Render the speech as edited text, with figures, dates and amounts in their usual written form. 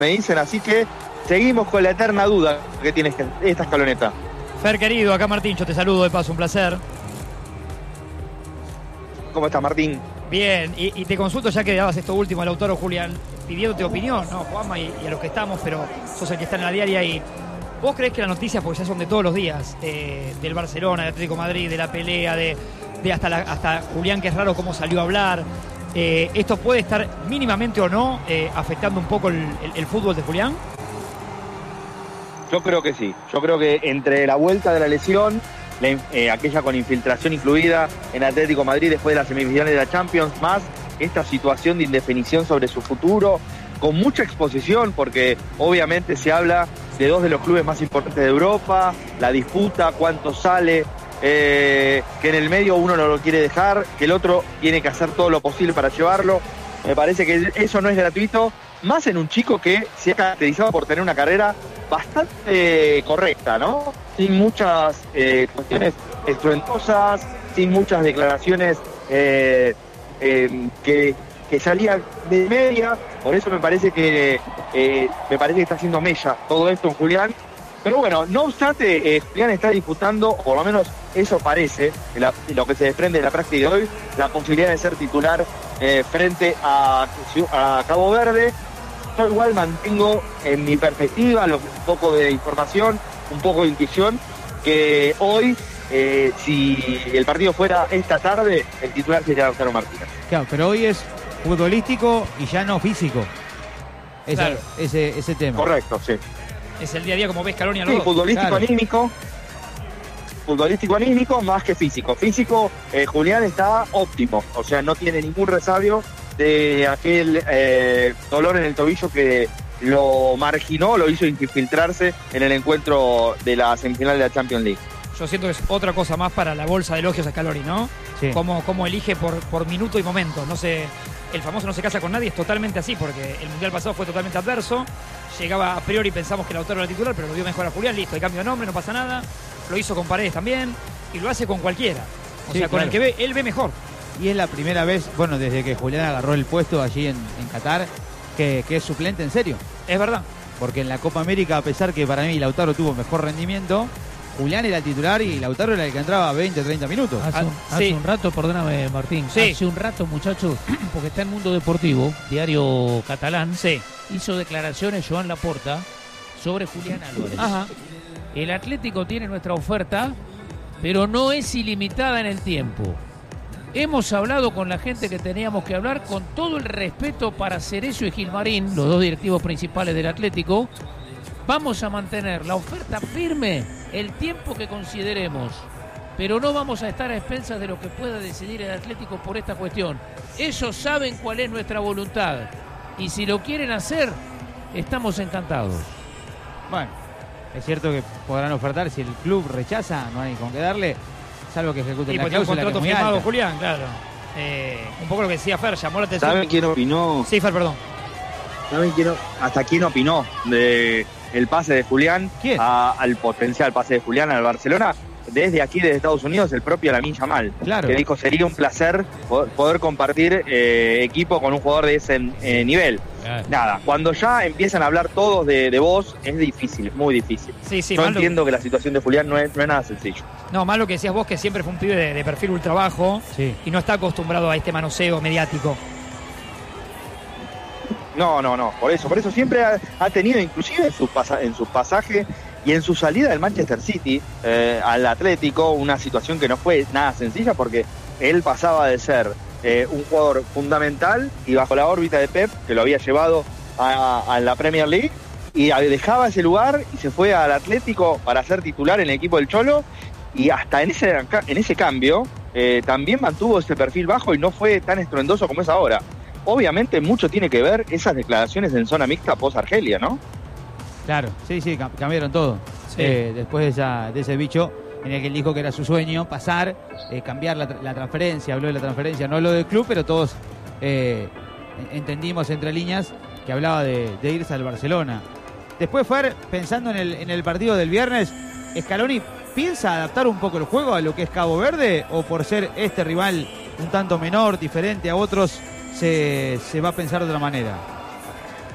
me dicen, así que seguimos con la eterna duda que tiene esta escaloneta. Fer, querido, acá Martín, yo te saludo de paso, un placer. ¿Cómo estás, Martín? Bien, y te consulto, ya que dabas esto último al autor Julián, pidiéndote opinión, ¿no, Juanma? Y a los que estamos, pero sos el que está en la diaria y ¿vos creés que las noticias, porque ya son de todos los días, del Barcelona, del Atlético de Madrid, de la pelea, de hasta Julián, que es raro cómo salió a hablar, esto puede estar mínimamente o no afectando un poco el fútbol de Julián? Yo creo que sí. Yo creo que entre la vuelta de la lesión, aquella con infiltración incluida en Atlético de Madrid después de las semifinales de la Champions, más esta situación de indefinición sobre su futuro, con mucha exposición, porque obviamente se habla de dos de los clubes más importantes de Europa, la disputa, cuánto sale, que en el medio uno no lo quiere dejar, que el otro tiene que hacer todo lo posible para llevarlo. Me parece que eso no es gratuito, más en un chico que se ha caracterizado por tener una carrera bastante correcta, ¿no? Sin muchas cuestiones estruendosas, sin muchas declaraciones que salían de media. Por eso me parece que está haciendo mella todo esto en Julián. Pero bueno, no obstante, Julián está disputando, o por lo menos eso parece, lo que se desprende de la práctica de hoy, la posibilidad de ser titular frente a Cabo Verde. Yo igual mantengo en mi perspectiva un poco de información, un poco de intuición, que hoy, si el partido fuera esta tarde, el titular sería Lautaro Martínez. Claro, pero hoy es futbolístico y ya no físico. Claro. Ese tema. Correcto, sí. Es el día a día, como ves, Scaloni a los Sí, dos. futbolístico, claro. anímico. Futbolístico anímico más que físico. Físico, Julián está óptimo, o sea, no tiene ningún resabio de aquel dolor en el tobillo que lo marginó, lo hizo infiltrarse en el encuentro de la semifinal de la Champions League. Yo siento que es otra cosa más para la bolsa de elogios a Scaloni, ¿no? Sí. Cómo elige por minuto y momento. No sé, el famoso no se casa con nadie, es totalmente así, porque el Mundial pasado fue totalmente adverso. Llegaba a priori, pensamos que Lautaro era titular, pero lo vio mejor a Julián, listo, de cambio de nombre, no pasa nada. Lo hizo con Paredes también, y lo hace con cualquiera. O sea, con claro. el que ve, él ve mejor. Y es la primera vez, bueno, desde que Julián agarró el puesto allí en Qatar, que es suplente en serio. Es verdad. Porque en la Copa América, a pesar que para mí Lautaro tuvo mejor rendimiento, Julián era el titular y Lautaro era el que entraba 20, 30 minutos. Hace un rato, perdóname Martín, Sí. hace un rato, muchachos, porque está en Mundo Deportivo, diario catalán, Sí. hizo declaraciones Joan Laporta sobre Julián Álvarez. Ajá. El Atlético tiene nuestra oferta, pero no es ilimitada en el tiempo. Hemos hablado con la gente que teníamos que hablar, con todo el respeto para Cerezo y Gilmarín, los dos directivos principales del Atlético. Vamos a mantener la oferta firme el tiempo que consideremos, pero no vamos a estar a expensas de lo que pueda decidir el Atlético por esta cuestión. Ellos saben cuál es nuestra voluntad y si lo quieren hacer, estamos encantados. Bueno, es cierto que podrán ofertar, si el club rechaza, no hay con qué darle, salvo que ejecuten Y la porque tiene un cláusula, que es contrato muy firmado, alta. Julián, claro. Un poco lo que decía Fer, llamó la atención. ¿Saben quién opinó? Sí, Fer, perdón. ¿Hasta quién opinó de el pase de Julián? ¿Quién? Al potencial pase de Julián al Barcelona? Desde aquí, desde Estados Unidos, el propio Lamine Yamal. Claro. Que dijo, sería un placer poder compartir equipo con un jugador de ese nivel. Claro. Nada, cuando ya empiezan a hablar todos de vos, es difícil, es muy difícil. Sí, sí, Yo más lo- entiendo que la situación de Julián no es nada sencillo. No, más lo que decías vos, que siempre fue un pibe de perfil ultra bajo Sí. y no está acostumbrado a este manoseo mediático. No. Por eso siempre ha tenido, inclusive en su pasaje y en su salida del Manchester City al Atlético, una situación que no fue nada sencilla, porque él pasaba de ser un jugador fundamental y bajo la órbita de Pep, que lo había llevado a la Premier League, y dejaba ese lugar y se fue al Atlético para ser titular en el equipo del Cholo, y hasta en ese cambio también mantuvo ese perfil bajo y no fue tan estruendoso como es ahora. Obviamente mucho tiene que ver esas declaraciones en zona mixta post-Argelia, ¿no? Claro, sí, cambiaron todo. Sí. Después de ese bicho en el que él dijo que era su sueño pasar, cambiar la transferencia, habló de la transferencia, no habló del club, pero todos entendimos entre líneas que hablaba de irse al Barcelona. Después Fer, pensando en el partido del viernes, ¿Scaloni piensa adaptar un poco el juego a lo que es Cabo Verde, o por ser este rival un tanto menor, diferente a otros, se va a pensar de otra manera?